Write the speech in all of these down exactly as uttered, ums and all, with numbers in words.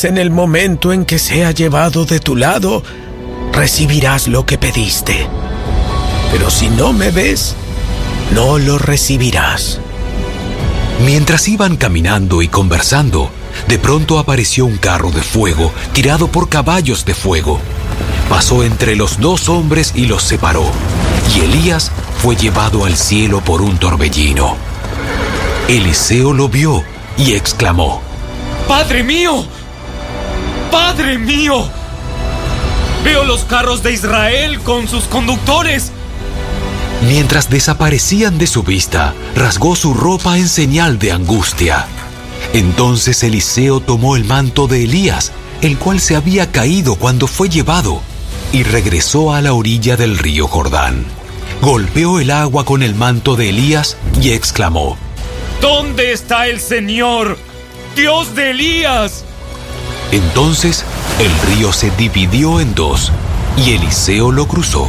ves en el momento en que sea llevado de tu lado, recibirás lo que pediste. Pero si no me ves, no lo recibirás. Mientras iban caminando y conversando, de pronto apareció un carro de fuego tirado por caballos de fuego. Pasó entre los dos hombres y los separó, y Elías fue llevado al cielo por un torbellino. Eliseo lo vio y exclamó: ¡Padre mío! ¡Padre mío! Veo los carros de Israel con sus conductores. Mientras desaparecían de su vista, rasgó su ropa en señal de angustia. Entonces Eliseo tomó el manto de Elías, el cual se había caído cuando fue llevado, y regresó a la orilla del río Jordán. Golpeó el agua con el manto de Elías y exclamó: ¿Dónde está el Señor, Dios de Elías? Entonces el río se dividió en dos, y Eliseo lo cruzó.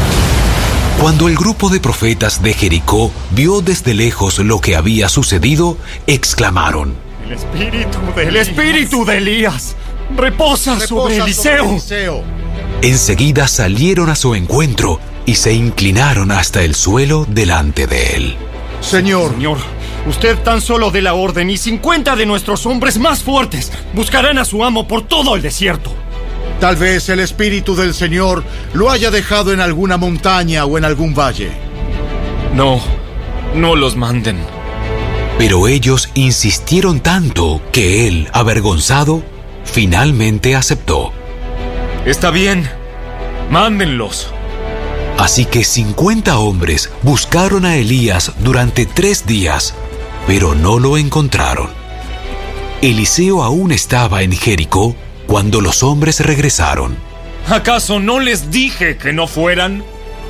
Cuando el grupo de profetas de Jericó vio desde lejos lo que había sucedido, exclamaron: El espíritu de, el espíritu de Elías reposa, reposa sobre, Eliseo. sobre Eliseo. Enseguida salieron a su encuentro y se inclinaron hasta el suelo delante de él. Señor, Señor, usted tan solo dé la orden y cincuenta de nuestros hombres más fuertes buscarán a su amo por todo el desierto. Tal vez el espíritu del Señor lo haya dejado en alguna montaña o en algún valle. No, no los manden. Pero ellos insistieron tanto que él, avergonzado, finalmente aceptó. Está bien, mándenlos. Así que cincuenta hombres buscaron a Elías durante tres días, pero no lo encontraron. Eliseo aún estaba en Jericó cuando los hombres regresaron. ¿Acaso no les dije que no fueran?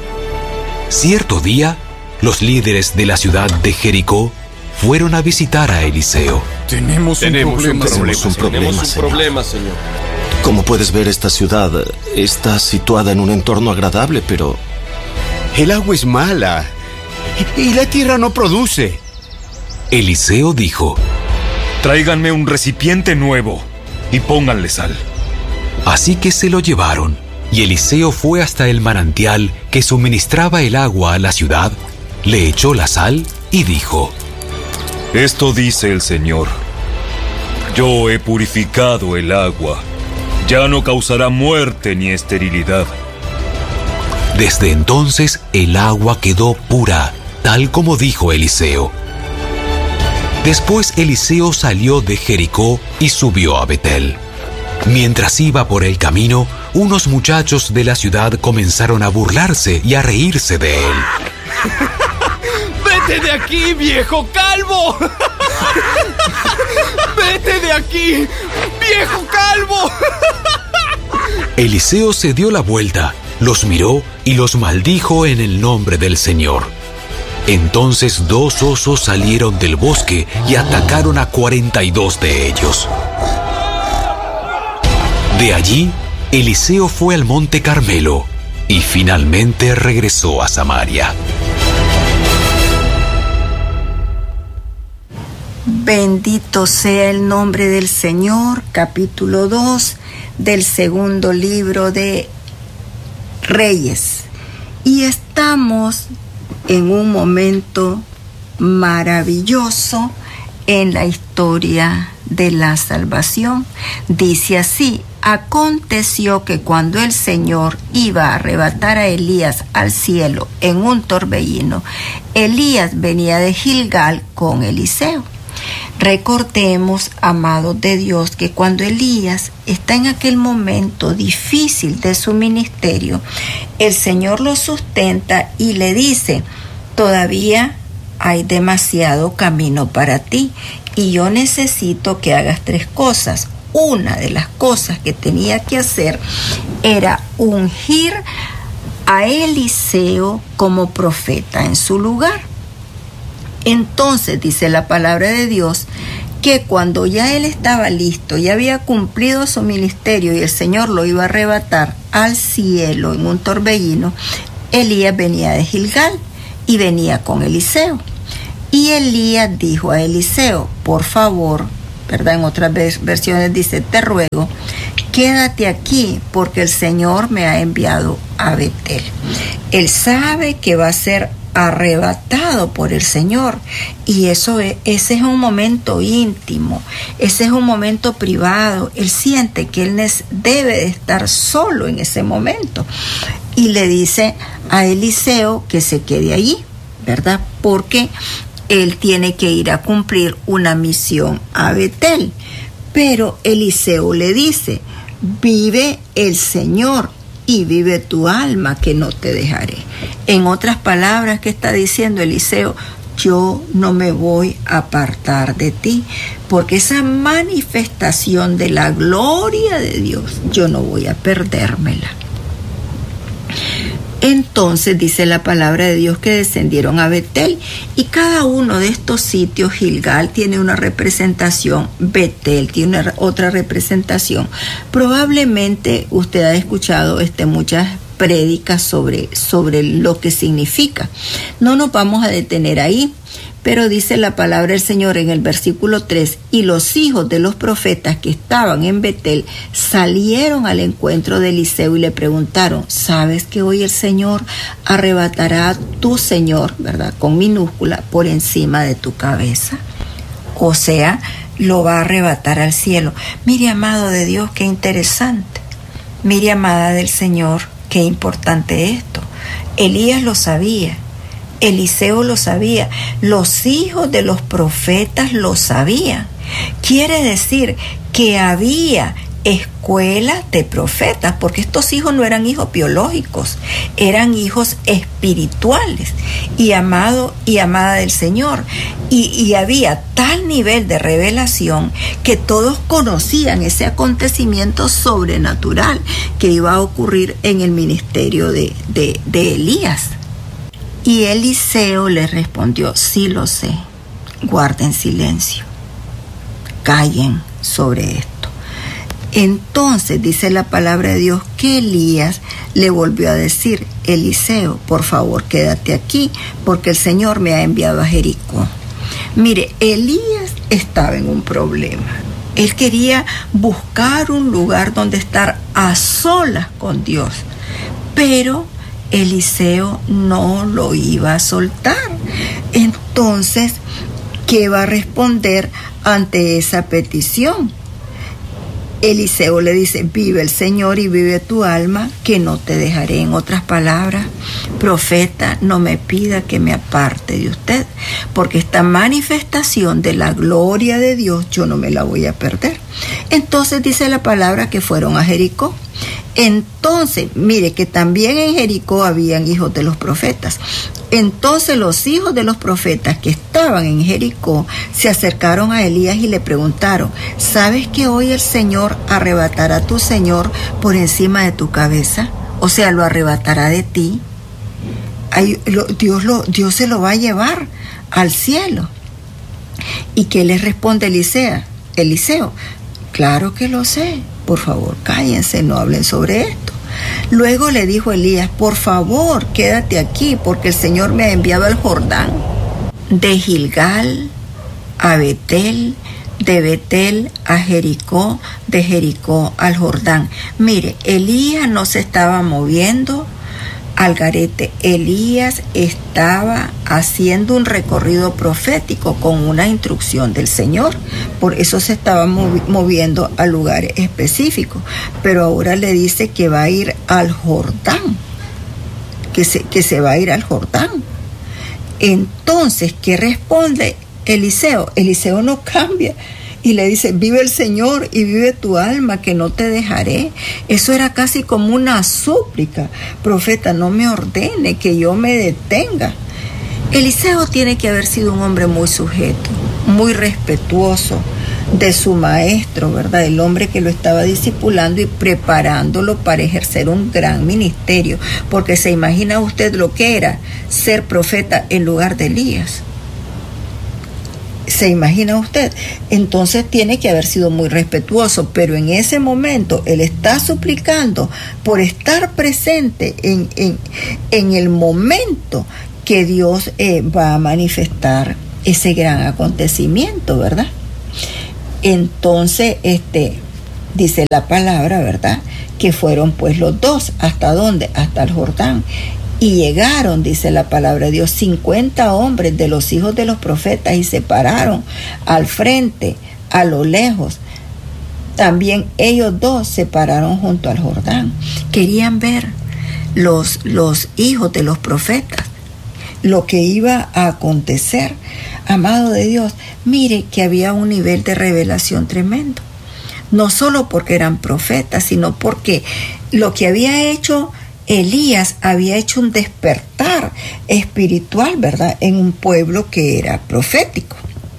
Cierto día, los líderes de la ciudad de Jericó fueron a visitar a Eliseo. Tenemos, tenemos un problema, tenemos un problema, tenemos un señor. problema, señor. Como puedes ver, esta ciudad está situada en un entorno agradable, pero el agua es mala y la tierra no produce. Eliseo dijo: Tráiganme un recipiente nuevo y pónganle sal. Así que se lo llevaron, y Eliseo fue hasta el manantial que suministraba el agua a la ciudad, le echó la sal y dijo: Esto dice el Señor: Yo he purificado el agua, ya no causará muerte ni esterilidad. Desde entonces el agua quedó pura, tal como dijo Eliseo. Después Eliseo salió de Jericó y subió a Betel. Mientras iba por el camino, unos muchachos de la ciudad comenzaron a burlarse y a reírse de él. ¡Vete de aquí, viejo calvo! ¡Vete de aquí, viejo calvo! Eliseo se dio la vuelta, los miró y los maldijo en el nombre del Señor. Entonces dos osos salieron del bosque y atacaron a cuarenta y dos de ellos. De allí, Eliseo fue al monte Carmelo y finalmente regresó a Samaria. Bendito sea el nombre del Señor. Capítulo dos del segundo libro de Reyes. Y estamos en un momento maravilloso en la historia de la salvación. Dice así: aconteció que cuando el Señor iba a arrebatar a Elías al cielo en un torbellino, Elías venía de Gilgal con Eliseo. Recordemos, amados de Dios, que cuando Elías está en aquel momento difícil de su ministerio, el Señor lo sustenta y le dice: todavía hay demasiado camino para ti y yo necesito que hagas tres cosas. Una de las cosas que tenía que hacer era ungir a Eliseo como profeta en su lugar. Entonces dice la palabra de Dios que cuando ya él estaba listo, ya había cumplido su ministerio y el Señor lo iba a arrebatar al cielo en un torbellino, Elías venía de Gilgal y venía con Eliseo. Y Elías dijo a Eliseo: por favor, ¿verdad? En otras versiones dice, te ruego, quédate aquí porque el Señor me ha enviado a Betel. Él sabe que va a ser arrebatado por el Señor, y eso es, ese es un momento íntimo, ese es un momento privado. Él siente que él debe de estar solo en ese momento, y le dice a Eliseo que se quede allí, ¿verdad? Porque él tiene que ir a cumplir una misión a Betel. Pero Eliseo le dice, vive el Señor y vive tu alma, que no te dejaré. En otras palabras, ¿qué está diciendo Eliseo? Yo no me voy a apartar de ti, porque esa manifestación de la gloria de Dios, yo no voy a perdérmela. Entonces dice la palabra de Dios que descendieron a Betel, y cada uno de estos sitios, Gilgal tiene una representación, Betel tiene una, otra representación. Probablemente usted ha escuchado este, muchas prédicas sobre, sobre lo que significa. No nos vamos a detener ahí, pero dice la palabra del Señor en el versículo tres, y los hijos de los profetas que estaban en Betel salieron al encuentro de Eliseo y le preguntaron, ¿sabes que hoy el Señor arrebatará a tu Señor, verdad, con minúscula, por encima de tu cabeza? O sea, lo va a arrebatar al cielo. Mire, amado de Dios, qué interesante. Mire, amada del Señor, qué importante esto. Elías lo sabía. Eliseo lo sabía, los hijos de los profetas lo sabían. Quiere decir que había escuelas de profetas, porque estos hijos no eran hijos biológicos, eran hijos espirituales, y amado y amada del Señor. Y, y había tal nivel de revelación que todos conocían ese acontecimiento sobrenatural que iba a ocurrir en el ministerio de, de, de Elías. Y Eliseo le respondió, sí lo sé, guarden silencio, callen sobre esto. Entonces dice la palabra de Dios que Elías le volvió a decir, Eliseo, por favor quédate aquí, porque el Señor me ha enviado a Jericó. Mire, Elías estaba en un problema. Él quería buscar un lugar donde estar a solas con Dios, pero Eliseo no lo iba a soltar. Entonces, ¿qué va a responder ante esa petición? Eliseo le dice, vive el Señor y vive tu alma, que no te dejaré. En otras palabras, profeta, no me pida que me aparte de usted, porque esta manifestación de la gloria de Dios yo no me la voy a perder. Entonces dice la palabra que fueron a Jericó. Entonces, mire que también en Jericó habían hijos de los profetas. Entonces los hijos de los profetas que estaban en Jericó se acercaron a Elías y le preguntaron, ¿sabes que hoy el Señor arrebatará a tu Señor por encima de tu cabeza? O sea, lo arrebatará de ti. Ay, lo, Dios, lo, Dios se lo va a llevar al cielo. ¿Y qué les responde Eliseo? Eliseo, claro que lo sé. Por favor, cállense, no hablen sobre esto. Luego le dijo Elías, por favor, quédate aquí, porque el Señor me ha enviado al Jordán. De Gilgal a Betel, de Betel a Jericó, de Jericó al Jordán. Mire, Elías no se estaba moviendo al garete. Elías estaba haciendo un recorrido profético con una instrucción del Señor. Por eso se estaba movi- moviendo a lugares específicos. Pero ahora le dice que va a ir al Jordán. Que se, que se va a ir al Jordán. Entonces, ¿qué responde Eliseo? Eliseo no cambia. Y le dice, vive el Señor y vive tu alma, que no te dejaré. Eso era casi como una súplica. Profeta, no me ordene que yo me detenga. Eliseo tiene que haber sido un hombre muy sujeto, muy respetuoso de su maestro, ¿verdad? El hombre que lo estaba discipulando y preparándolo para ejercer un gran ministerio. Porque se imagina usted lo que era ser profeta en lugar de Elías. ¿Se imagina usted? Entonces tiene que haber sido muy respetuoso, pero en ese momento él está suplicando por estar presente en, en, en el momento que Dios eh, va a manifestar ese gran acontecimiento, ¿verdad? Entonces, este, dice la palabra, ¿verdad? Que fueron pues los dos, ¿hasta dónde? Hasta el Jordán. Y llegaron, dice la palabra de Dios, cincuenta hombres de los hijos de los profetas y se pararon al frente, a lo lejos. También ellos dos se pararon junto al Jordán. Querían ver los, los hijos de los profetas lo que iba a acontecer. Amado de Dios, mire que había un nivel de revelación tremendo. No solo porque eran profetas, sino porque lo que había hecho Elías había hecho un despertar espiritual, ¿verdad?, en un pueblo que era profético.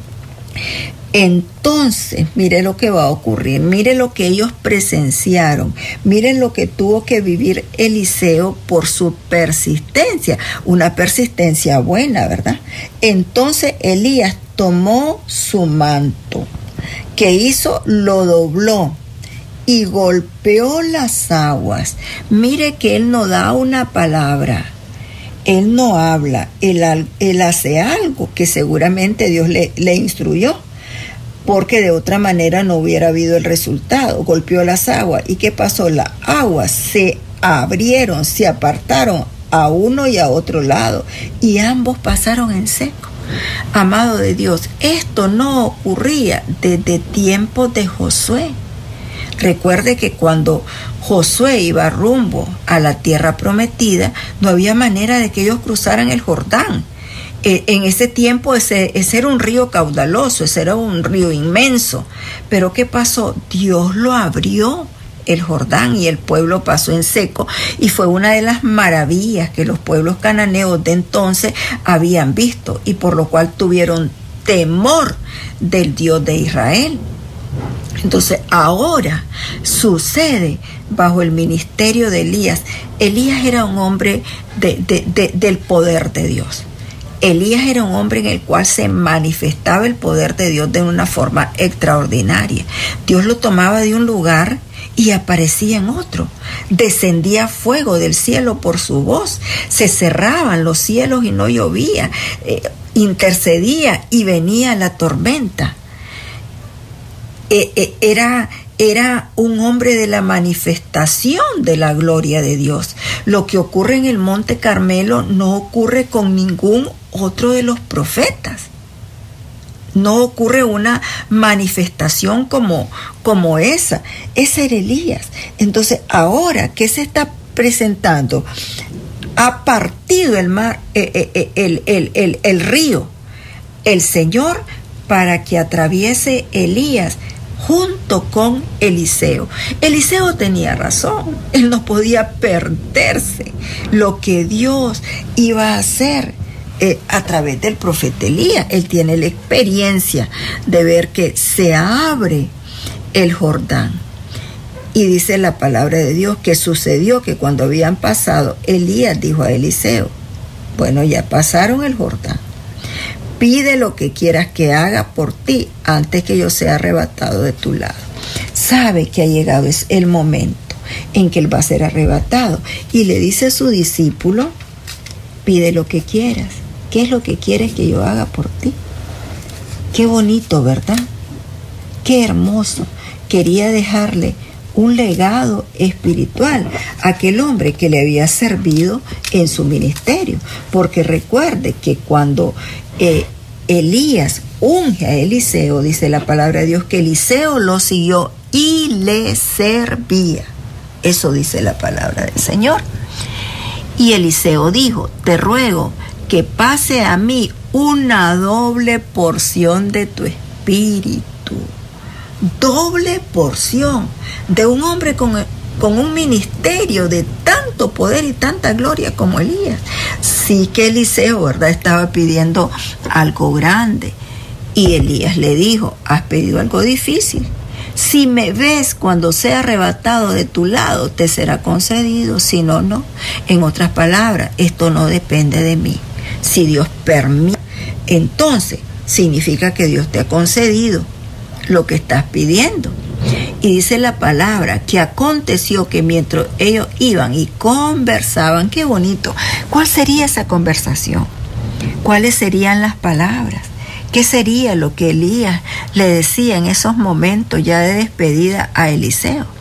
Entonces, mire lo que va a ocurrir, mire lo que ellos presenciaron, miren lo que tuvo que vivir Eliseo por su persistencia, una persistencia buena, ¿verdad? Entonces Elías tomó su manto, que hizo, lo dobló y golpeó las aguas. Mire que él no da una palabra, él no habla, él, él hace algo que seguramente Dios le, le instruyó, porque de otra manera no hubiera habido el resultado. Golpeó las aguas. ¿Y qué pasó? Las aguas se abrieron, se apartaron a uno y a otro lado, y ambos pasaron en seco. Amado de Dios, esto no ocurría desde tiempos de Josué. Recuerde que cuando Josué iba rumbo a la tierra prometida, no había manera de que ellos cruzaran el Jordán. Eh, en ese tiempo ese, ese era un río caudaloso, ese era un río inmenso. Pero ¿qué pasó? Dios lo abrió, el Jordán, y el pueblo pasó en seco, y fue una de las maravillas que los pueblos cananeos de entonces habían visto, y por lo cual tuvieron temor del Dios de Israel. Entonces ahora sucede bajo el ministerio de Elías. Elías era un hombre de, de, de, del poder de Dios. Elías era un hombre en el cual se manifestaba el poder de Dios de una forma extraordinaria. Dios lo tomaba de un lugar y aparecía en otro. Descendía fuego del cielo por su voz. Se cerraban los cielos y no llovía. Eh, intercedía y venía la tormenta. Eh, eh, era... Era un hombre de la manifestación de la gloria de Dios. Lo que ocurre en el Monte Carmelo no ocurre con ningún otro de los profetas. No ocurre una manifestación como, como esa. Ese era Elías. Entonces, ahora, ¿qué se está presentando? Ha partido el mar, eh, eh, el, el, el, el río, el Señor, para que atraviese Elías junto con Eliseo. Eliseo tenía razón, él no podía perderse lo que Dios iba a hacer eh, a través del profeta Elías. Él tiene la experiencia de ver que se abre el Jordán. Y dice la palabra de Dios que sucedió que cuando habían pasado, Elías dijo a Eliseo, bueno, ya pasaron el Jordán. Pide lo que quieras que haga por ti antes que yo sea arrebatado de tu lado. Sabe que ha llegado el momento en que él va a ser arrebatado. Y le dice a su discípulo, pide lo que quieras. ¿Qué es lo que quieres que yo haga por ti? Qué bonito, ¿verdad? Qué hermoso. Quería dejarle un legado espiritual a aquel hombre que le había servido en su ministerio. Porque recuerde que cuando Eh, Elías unge a Eliseo, dice la palabra de Dios, que Eliseo lo siguió y le servía. Eso dice la palabra del Señor. Y Eliseo dijo, te ruego que pase a mí una doble porción de tu espíritu. Doble porción de un hombre con con un ministerio de tanto poder y tanta gloria como Elías. Sí que Eliseo, ¿verdad?, estaba pidiendo algo grande. Y Elías le dijo, has pedido algo difícil. Si me ves cuando sea arrebatado de tu lado, te será concedido. Si no, no. En otras palabras, esto no depende de mí. Si Dios permite, entonces significa que Dios te ha concedido lo que estás pidiendo. Y dice la palabra que aconteció que mientras ellos iban y conversaban, qué bonito, ¿cuál sería esa conversación? ¿Cuáles serían las palabras? ¿Qué sería lo que Elías le decía en esos momentos ya de despedida a Eliseo?